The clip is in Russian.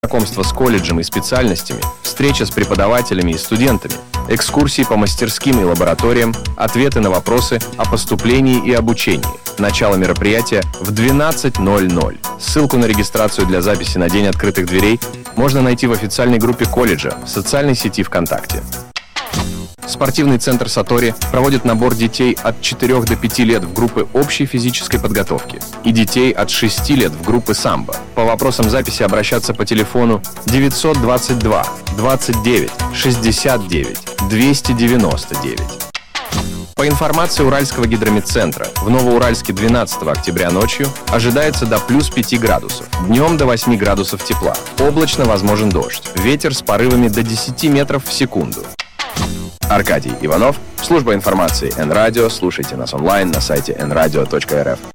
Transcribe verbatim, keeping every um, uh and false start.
Знакомство с колледжем и специальностями, встреча с преподавателями и студентами, экскурсии по мастерским и лабораториям, ответы на вопросы о поступлении и обучении. Начало мероприятия в двенадцать ноль ноль. Ссылку на регистрацию для записи на День открытых дверей можно найти в официальной группе колледжа в социальной сети ВКонтакте. Спортивный центр «Сатори» проводит набор детей от четырёх до пяти лет в группы общей физической подготовки и детей от шести лет в группы самбо. По вопросам записи обращаться по телефону девятьсот двадцать два двадцать девять шестьдесят девять двести девяносто девять. По информации Уральского гидрометцентра, в Новоуральске двенадцатого октября ночью ожидается до плюс пяти градусов, днем до восьми градусов тепла. Облачно возможен дождь, ветер с порывами до десяти метров в секунду. Аркадий Иванов, служба информации Эн-Радио. Слушайте нас онлайн на сайте эн радио точка эр эф.